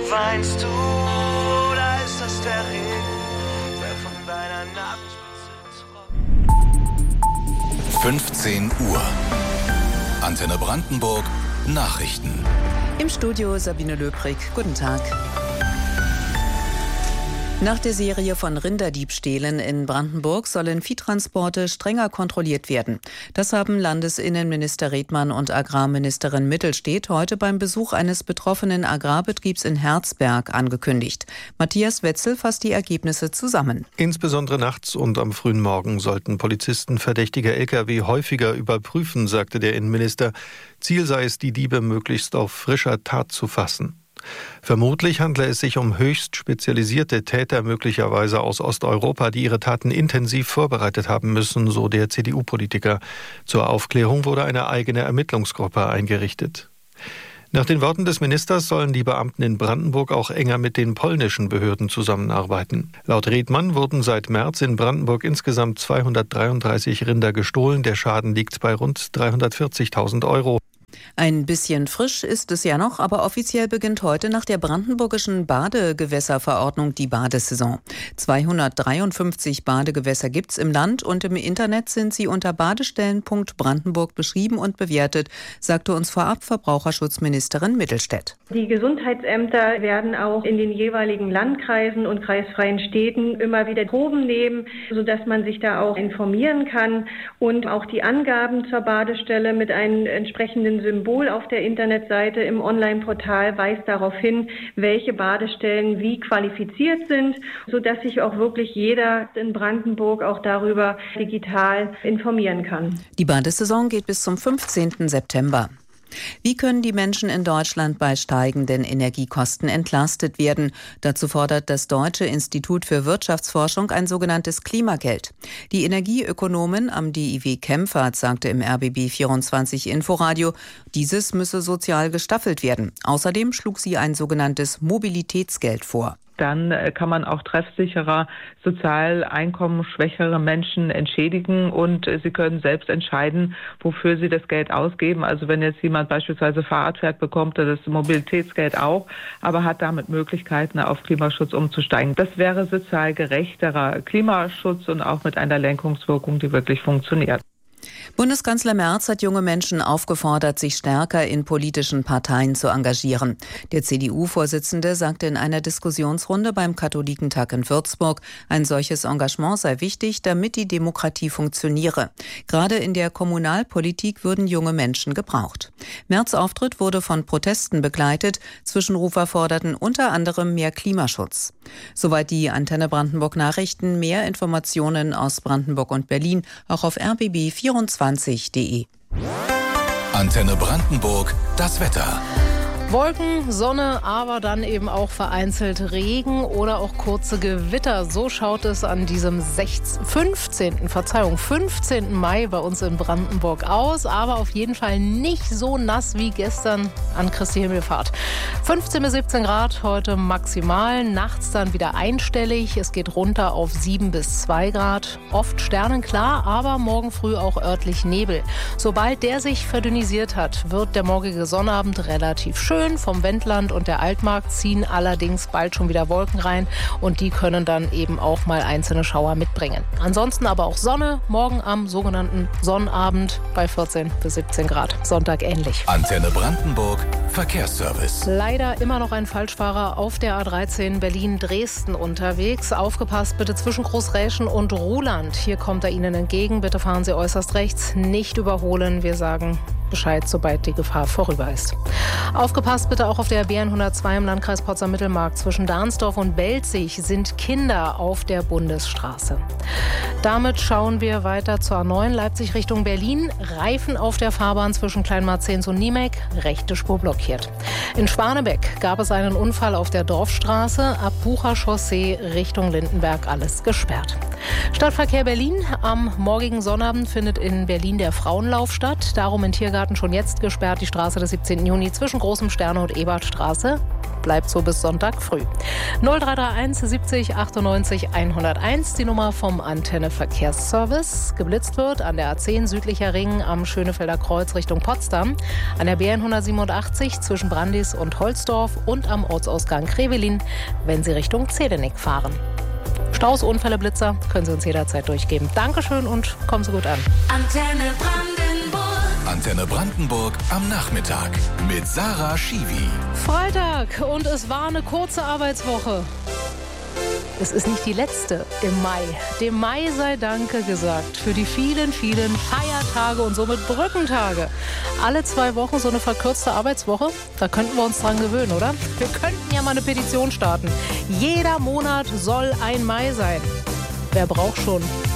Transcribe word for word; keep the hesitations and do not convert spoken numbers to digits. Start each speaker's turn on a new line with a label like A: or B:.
A: weinst du oder ist das der Regen, der von deiner Nasenspitze tropft?
B: fünfzehn Uhr. Antenne Brandenburg. Nachrichten.
C: Im Studio Sabine Löbrig. Guten Tag. Nach der Serie von Rinderdiebstählen in Brandenburg sollen Viehtransporte strenger kontrolliert werden. Das haben Landesinnenminister Redmann und Agrarministerin Mittelstedt heute beim Besuch eines betroffenen Agrarbetriebs in Herzberg angekündigt. Matthias Wetzel fasst die Ergebnisse zusammen.
D: Insbesondere nachts und am frühen Morgen sollten Polizisten verdächtige L K W häufiger überprüfen, sagte der Innenminister. Ziel sei es, die Diebe möglichst auf frischer Tat zu fassen. Vermutlich handle es sich um höchst spezialisierte Täter, möglicherweise aus Osteuropa, die ihre Taten intensiv vorbereitet haben müssen, so der C D U-Politiker. Zur Aufklärung wurde eine eigene Ermittlungsgruppe eingerichtet. Nach den Worten des Ministers sollen die Beamten in Brandenburg auch enger mit den polnischen Behörden zusammenarbeiten. Laut Redmann wurden seit März in Brandenburg insgesamt zweihundertdreiunddreißig Rinder gestohlen. Der Schaden liegt bei rund dreihundertvierzigtausend Euro.
C: Ein bisschen frisch ist es ja noch, aber offiziell beginnt heute nach der brandenburgischen Badegewässerverordnung die Badesaison. zweihundertdreiundfünfzig Badegewässer gibt's im Land und im Internet sind sie unter badestellen punkt brandenburg beschrieben und bewertet, sagte uns vorab Verbraucherschutzministerin Mittelstedt.
E: Die Gesundheitsämter werden auch in den jeweiligen Landkreisen und kreisfreien Städten immer wieder Proben nehmen, sodass man sich da auch informieren kann und auch die Angaben zur Badestelle mit einem entsprechenden Symbol auf der Internetseite im Online-Portal weist darauf hin, welche Badestellen wie qualifiziert sind, sodass sich auch wirklich jeder in Brandenburg auch darüber digital informieren kann.
C: Die Badesaison geht bis zum fünfzehnten September. Wie können die Menschen in Deutschland bei steigenden Energiekosten entlastet werden? Dazu fordert das Deutsche Institut für Wirtschaftsforschung ein sogenanntes Klimageld. Die Energieökonomin am D I W Kempfert sagte im R B B vierundzwanzig Inforadio, dieses müsse sozial gestaffelt werden. Außerdem schlug sie ein sogenanntes Mobilitätsgeld vor.
F: Dann kann man auch treffsicherer sozial einkommensschwächere Menschen entschädigen und sie können selbst entscheiden, wofür sie das Geld ausgeben. Also wenn jetzt jemand beispielsweise Fahrrad fährt, bekommt er das Mobilitätsgeld auch, aber hat damit Möglichkeiten, auf Klimaschutz umzusteigen. Das wäre sozial gerechterer Klimaschutz und auch mit einer Lenkungswirkung, die wirklich funktioniert.
C: Bundeskanzler Merz hat junge Menschen aufgefordert, sich stärker in politischen Parteien zu engagieren. Der C D U-Vorsitzende sagte in einer Diskussionsrunde beim Katholikentag in Würzburg, ein solches Engagement sei wichtig, damit die Demokratie funktioniere. Gerade in der Kommunalpolitik würden junge Menschen gebraucht. Merz' Auftritt wurde von Protesten begleitet. Zwischenrufer forderten unter anderem mehr Klimaschutz. Soweit die Antenne Brandenburg Nachrichten. Mehr Informationen aus Brandenburg und Berlin auch auf r b b vierundzwanzig punkt d e.
B: Antenne Brandenburg, das Wetter.
G: Wolken, Sonne, aber dann eben auch vereinzelt Regen oder auch kurze Gewitter. So schaut es an diesem sechzehnten, fünfzehnten, Verzeihung, fünfzehnten Mai bei uns in Brandenburg aus. Aber auf jeden Fall nicht so nass wie gestern an Christi Himmelfahrt. fünfzehn bis siebzehn Grad heute maximal, nachts dann wieder einstellig. Es geht runter auf sieben bis zwei Grad. Oft sternenklar, aber morgen früh auch örtlich Nebel. Sobald der sich verdünnisiert hat, wird der morgige Sonnabend relativ schön. Vom Wendland und der Altmark ziehen allerdings bald schon wieder Wolken rein und die können dann eben auch mal einzelne Schauer mitbringen. Ansonsten aber auch Sonne, morgen am sogenannten Sonnabend bei vierzehn bis siebzehn Grad. Sonntag ähnlich.
B: Antenne Brandenburg, Verkehrsservice.
G: Leider immer noch ein Falschfahrer auf der A dreizehn Berlin-Dresden unterwegs. Aufgepasst bitte zwischen Großräschen und Ruhland. Hier kommt er Ihnen entgegen. Bitte fahren Sie äußerst rechts, nicht überholen. Wir sagen Bescheid, sobald die Gefahr vorüber ist. Aufgepasst bitte auch auf der B hundertzwei im Landkreis Potsdam-Mittelmark. Zwischen Dahnsdorf und Belzig sind Kinder auf der Bundesstraße. Damit schauen wir weiter zur A neun Leipzig Richtung Berlin. Reifen auf der Fahrbahn zwischen Kleinmarzens und Niemek. Rechte Spur blockiert. In Schwanebeck gab es einen Unfall auf der Dorfstraße. Ab Bucher Chaussee Richtung Lindenberg alles gesperrt. Stadtverkehr Berlin. Am morgigen Sonnabend findet in Berlin der Frauenlauf statt. Darum in Tiergarten schon jetzt gesperrt die Straße des siebzehnten Juni zwischen Großem Sterne und Ebertstraße. Bleibt so bis Sonntag früh. null drei drei eins siebzig achtundneunzig hunderteins, die Nummer vom Antenne Verkehrsservice. Geblitzt wird an der A zehn südlicher Ring am Schönefelder Kreuz Richtung Potsdam, an der B hundertsiebenundachtzig zwischen Brandis und Holzdorf und am Ortsausgang Krevelin, wenn Sie Richtung Zedernick fahren. Staus, Unfälle, Blitzer können Sie uns jederzeit durchgeben. Dankeschön und kommen Sie gut an.
H: Antenne Brandenburg.
B: Antenne Brandenburg am Nachmittag mit Sarah Schiwi.
G: Freitag und es war eine kurze Arbeitswoche. Es ist nicht die letzte im Mai. Dem Mai sei Danke gesagt für die vielen, vielen Feiertage und somit Brückentage. Alle zwei Wochen so eine verkürzte Arbeitswoche, da könnten wir uns dran gewöhnen, oder? Wir könnten ja mal eine Petition starten. Jeder Monat soll ein Mai sein. Wer braucht schon